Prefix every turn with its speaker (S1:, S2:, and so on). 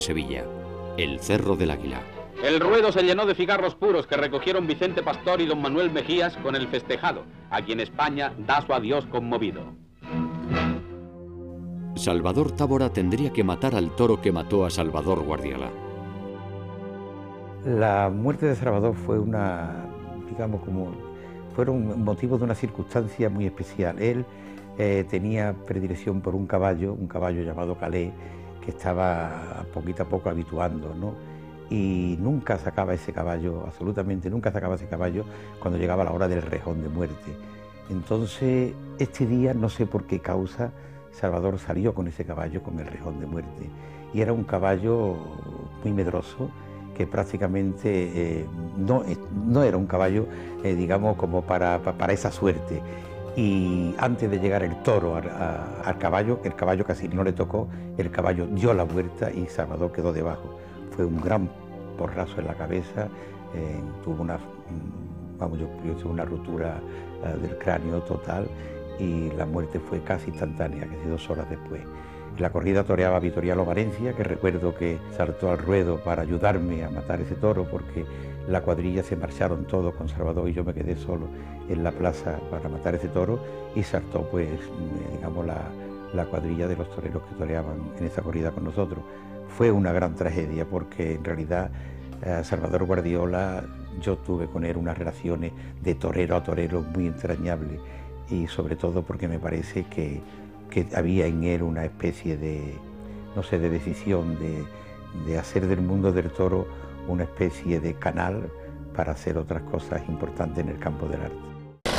S1: Sevilla, el Cerro del Águila.
S2: El ruedo se llenó de cigarros puros que recogieron Vicente Pastor y don Manuel Mejías con el festejado, a quien España da su adiós conmovido.
S1: Salvador Tábora tendría que matar al toro que mató a Salvador Guardiola.
S3: La muerte de Salvador fue fueron motivos de una circunstancia muy especial. Él tenía predilección por un caballo llamado Calais, que estaba poquito a poco habituando, ¿no? Y nunca sacaba ese caballo, absolutamente nunca sacaba ese caballo cuando llegaba la hora del rejón de muerte. Entonces, este día, no sé por qué causa, Salvador salió con ese caballo, con el rejón de muerte. Y era un caballo muy medroso, que prácticamente no era un caballo, digamos, como para esa suerte. Y antes de llegar el toro al caballo, el caballo casi no le tocó, el caballo dio la vuelta y Salvador quedó debajo. Fue un gran porrazo en la cabeza, tuvo una rotura del cráneo total y la muerte fue casi instantánea, casi 2 horas después. La corrida toreaba Vitoriano Valencia, que recuerdo que saltó al ruedo para ayudarme a matar ese toro, porque la cuadrilla se marcharon todos con Salvador y yo me quedé solo en la plaza para matar ese toro, y saltó, pues, digamos, la cuadrilla de los toreros que toreaban en esa corrida con nosotros. Fue una gran tragedia porque en realidad Salvador Guardiola, yo tuve con él unas relaciones de torero a torero muy entrañables, y sobre todo porque me parece que había en él una especie de, no sé, de decisión de hacer del mundo del toro una especie de canal para hacer otras cosas importantes en el campo del arte.